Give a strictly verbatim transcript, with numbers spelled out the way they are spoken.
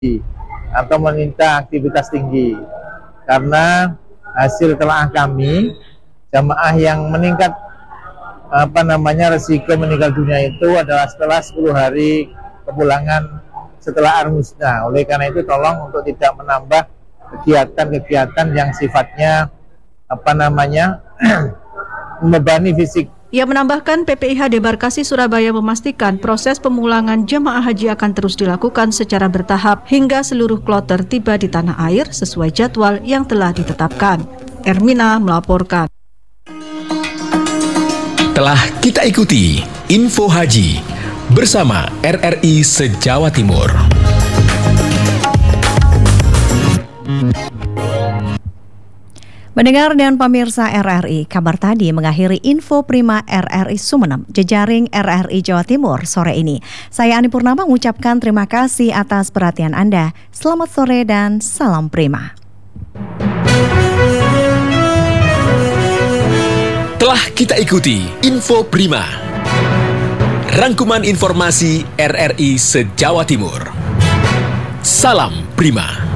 atau meminta aktivitas tinggi, karena hasil telaah kami, jamaah yang meningkat apa namanya resiko meninggal dunia itu adalah setelah sepuluh hari kepulangan setelah armusna. Oleh karena itu tolong untuk tidak menambah kegiatan-kegiatan yang sifatnya apa namanya membebani fisik. Ia menambahkan P P I H Debarkasi Surabaya memastikan proses pemulangan jemaah haji akan terus dilakukan secara bertahap hingga seluruh kloter tiba di tanah air sesuai jadwal yang telah ditetapkan. Ermina melaporkan. Telah kita ikuti Info Haji bersama R R I se-Jawa Timur. Mendengar dan pemirsa R R I, kabar tadi mengakhiri Info Prima R R I Sumeneb, jejaring R R I Jawa Timur sore ini. Saya Ani Purnama mengucapkan terima kasih atas perhatian Anda. Selamat sore dan salam Prima. Telah kita ikuti Info Prima, rangkuman informasi R R I se-Jawa Timur. Salam Prima.